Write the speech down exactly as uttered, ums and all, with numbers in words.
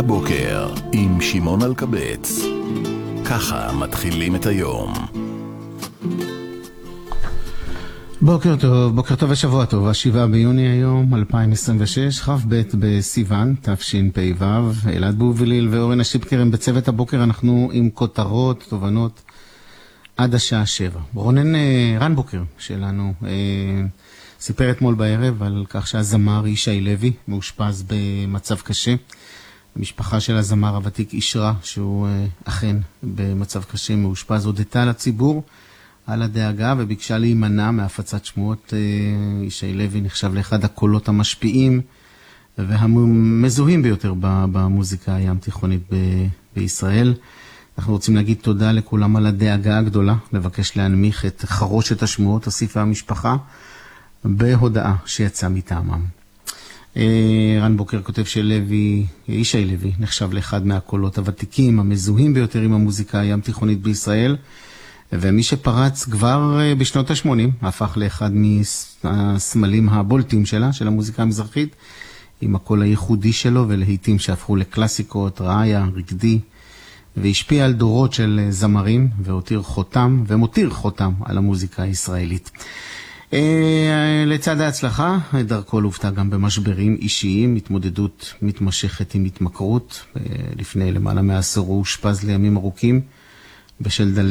הבוקר עם שמעון אלקבץ. ככה מתחילים את היום. בוקר טוב, בוקר טוב ושבוע טוב. השבעה ביוני היום, אלפיים עשרים ושש, כ"ב בסיוון, תשפ"ו. אלעד בובליל ואורן השיפקרים בצוות הבוקר. אנחנו עם כותרות, תובנות, עד השעה שבע. רונן רנבוקר שלנו אה, סיפר אתמול בערב על כך שהזמר ישי לוי מאושפז במצב קשה. המשפחה של הזמר הוותיק אישרה שהוא אה, אכן במצב קשה מאושפז, הודתה לציבור על הדאגה וביקשה להימנע מהפצת שמועות. אה, ישי לוי נחשב לאחד הקולות המשפיעים והמזוהים ביותר במוזיקה הים תיכונית ב- בישראל. אנחנו רוצים להגיד תודה לכולם על הדאגה הגדולה, לבקש להנמיך את חרושת השמועות, הוסיפה המשפחה בהודעה שיצא מטעמם. רן בוקר כותב שלוי, ישי לוי, נחשב לאחד מהקולות הוותיקים, המזוהים ביותר עם המוזיקה הים תיכונית בישראל, ומי שפרץ כבר בשנות ה-שמונים, הפך לאחד מהסמלים הבולטים שלה, של המוזיקה המזרחית, עם הקול הייחודי שלו ולהיטים שהפכו לקלאסיקות, ראיה, רקדי, והשפיע על דורות של זמרים והותיר חותם ומותיר חותם על המוזיקה הישראלית. לצד ההצלחה, דרכו לוותה גם במשברים אישיים, התמודדות מתמשכת עם התמכרות. לפני למעלה מעשור הוא אושפז לימים ארוכים בשל